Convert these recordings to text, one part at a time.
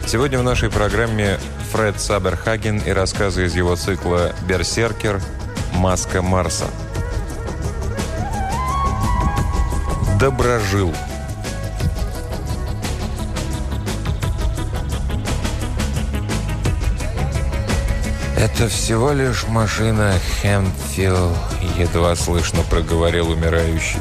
Сегодня в нашей программе Фред Саберхаген и рассказы из его цикла «Берсеркер. Маска Марса». Доброжил. «Это всего лишь машина Хэмфилл», — едва слышно проговорил умирающий.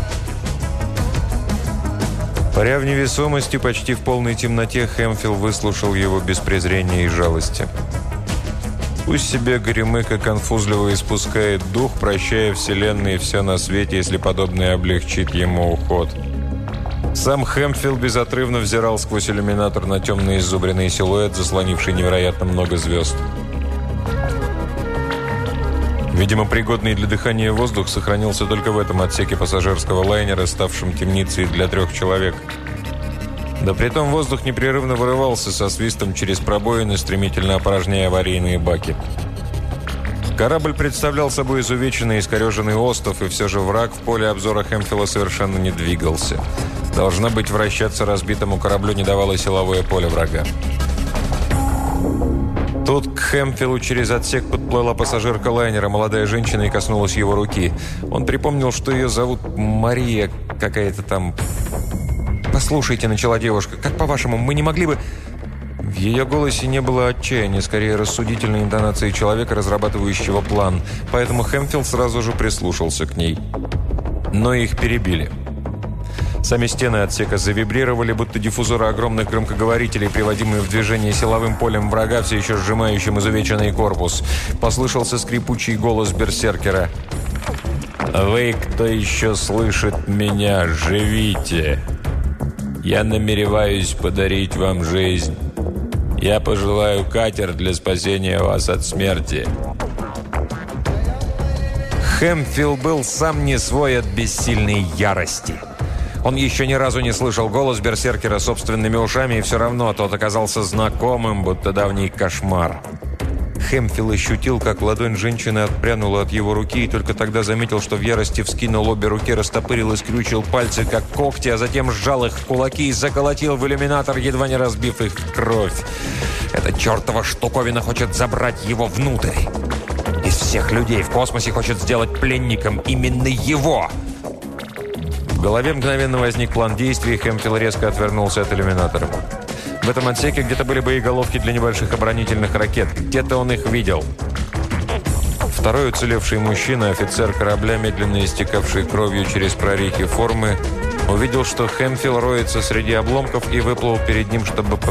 Паря в невесомости, почти в полной темноте, Хэмфилл выслушал его без презрения и жалости. Пусть себе Горемыка конфузливо испускает дух, прощая Вселенной и все на свете, если подобное облегчит ему уход. Сам Хэмфилл безотрывно взирал сквозь иллюминатор на темный иззубренный силуэт, заслонивший невероятно много звезд. Видимо, пригодный для дыхания воздух сохранился только в этом отсеке пассажирского лайнера, ставшем темницей для 3 человек. Да притом воздух непрерывно вырывался со свистом через пробоины, стремительно опорожняя аварийные баки. Корабль представлял собой изувеченный и искореженный остов, и все же враг в поле обзора Хэмфилла совершенно не двигался. Должно быть, вращаться разбитому кораблю не давало силовое поле врага. Тут к Хэмфиллу через отсек подплыла пассажирка лайнера, молодая женщина, и коснулась его руки. Он припомнил, что ее зовут Мария какая-то там. «Послушайте», — начала девушка, — «как по-вашему, мы не могли бы...» В ее голосе не было отчаяния, скорее рассудительной интонации человека, разрабатывающего план. Поэтому Хэмфилл сразу же прислушался к ней. Но их перебили. Сами стены отсека завибрировали, будто диффузоры огромных громкоговорителей, приводимые в движение силовым полем врага, все еще сжимающим изувеченный корпус. Послышался скрипучий голос берсеркера. «Вы, кто еще слышит меня, живите! Я намереваюсь подарить вам жизнь. Я пожелаю катер для спасения вас от смерти». Хэмфилл был сам не свой от бессильной ярости. Он еще ни разу не слышал голос берсеркера собственными ушами, и все равно тот оказался знакомым, будто давний кошмар. Хэмфилл ощутил, как ладонь женщины отпрянула от его руки, и только тогда заметил, что в ярости вскинул обе руки, растопырил и скрючил пальцы, как когти, а затем сжал их в кулаки и заколотил в иллюминатор, едва не разбив их в кровь. Эта чертова штуковина хочет забрать его внутрь. Из всех людей в космосе хочет сделать пленником именно его. В голове мгновенно возник план действий, и Хэмфилл резко отвернулся от иллюминатора. В этом отсеке где-то были боеголовки для небольших оборонительных ракет. Где-то он их видел. Второй уцелевший мужчина, офицер корабля, медленно истекавший кровью через прорехи формы, увидел, что Хэмфилл роется среди обломков, и выплыл перед ним, чтобы